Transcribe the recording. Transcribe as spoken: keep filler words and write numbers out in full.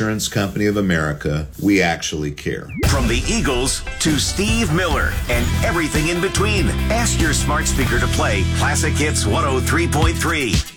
Insurance Company of America, we actually care. From the Eagles to Steve Miller and everything in between. Ask your smart speaker to play Classic Hits one oh three point three.